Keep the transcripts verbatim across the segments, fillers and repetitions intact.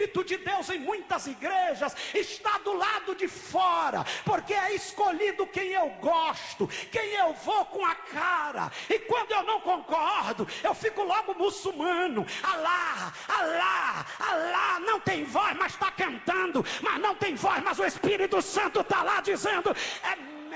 Espírito de Deus em muitas igrejas está do lado de fora, porque é escolhido quem eu gosto, quem eu vou com a cara, e quando eu não concordo, eu fico logo muçulmano. Alá, Alá, Alá, não tem voz, mas está cantando, mas não tem voz, mas o Espírito Santo está lá dizendo, é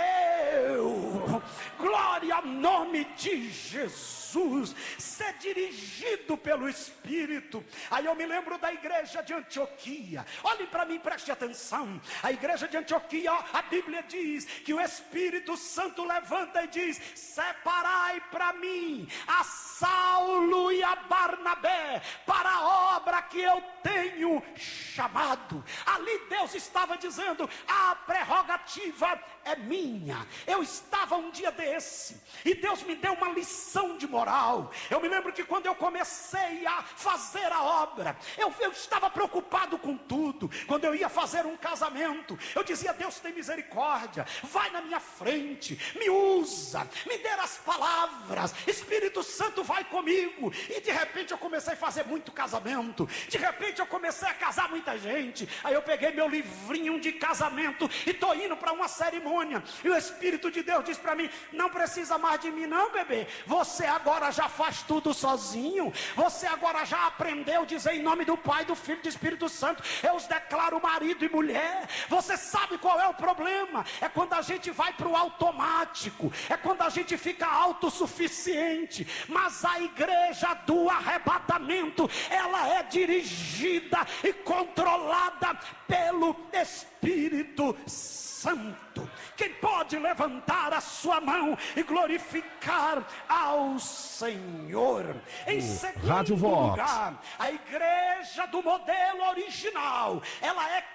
meu. Glória ao nome de Jesus, ser dirigido pelo Espírito. Aí eu me lembro da igreja de Antioquia. Olhem para mim, preste atenção. A igreja de Antioquia, a Bíblia diz que o Espírito Santo levanta e diz: separai para mim a Saulo e a Barnabé para a obra que eu tenho chamado. Ali Deus estava dizendo: a prerrogativa é minha. Eu estava um dia desse e Deus me deu uma lição de moral. Eu me lembro que quando eu comecei a fazer a obra, eu, eu estava preocupado com tudo. Quando eu ia fazer um casamento, eu dizia: Deus tem misericórdia, vai na minha frente, me usa, me dê as palavras, Espírito Santo vai comigo. E de repente eu comecei a fazer muito casamento, de repente eu comecei a casar muita gente. Aí eu peguei meu livrinho de casamento e estou indo para uma cerimônia, e o Espírito de Deus diz para mim: não precisa mais de mim não, bebê, você agora já faz tudo sozinho, você agora já aprendeu a dizer em nome do Pai, do Filho e do Espírito Santo, eu os declaro marido e mulher. Você sabe qual é o problema? É quando a gente vai para o automático, é quando a gente fica autossuficiente. Mas a igreja do arrebatamento, ela é dirigida e controlada pelo Espírito Santo. Quem pode levantar a sua mão e glorificar ao Senhor? Em segundo lugar, a igreja do modelo original, ela é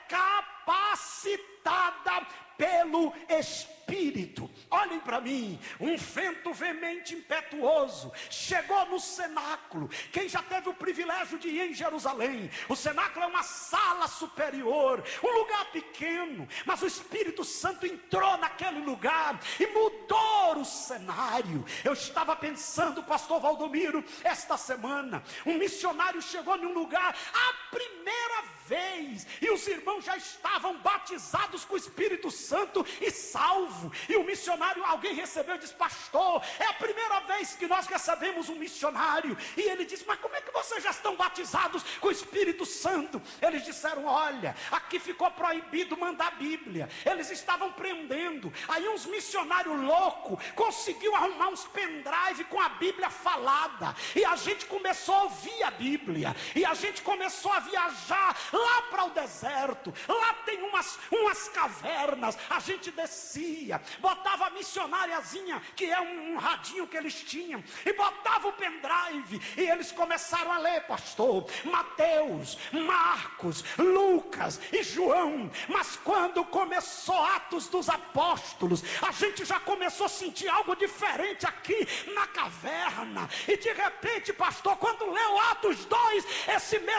capacitada pelo Espírito. Olhem para mim, um vento veemente, impetuoso, chegou no cenáculo. Quem já teve o privilégio de ir em Jerusalém, o cenáculo é uma sala superior, um lugar pequeno, mas o Espírito Santo entrou naquele lugar e mudou o cenário. Eu estava pensando, pastor Valdomiro, esta semana, um missionário chegou num lugar a primeira vez, e os irmãos já estavam batizados com o Espírito Santo e salvo, e o missionário, alguém recebeu e disse: pastor, é a primeira vez que nós recebemos um missionário. E ele disse: mas como é que vocês já estão batizados com o Espírito Santo? Eles disseram: olha, aqui ficou proibido mandar Bíblia, eles estavam prendendo. Aí uns missionários loucos conseguiu arrumar uns pendrive com a Bíblia falada, e a gente começou a ouvir a Bíblia, e a gente começou a viajar lá para o deserto. Lá tem umas, umas cavernas, a gente descia, botava a missionáriazinha, que é um, um radinho que eles tinham, e botava o pendrive, e eles começaram a ler, pastor, Mateus, Marcos, Lucas e João. Mas quando começou Atos dos Apóstolos, a gente já começou a sentir algo diferente aqui na caverna. E de repente, pastor, quando leu Atos dois, esse mesmo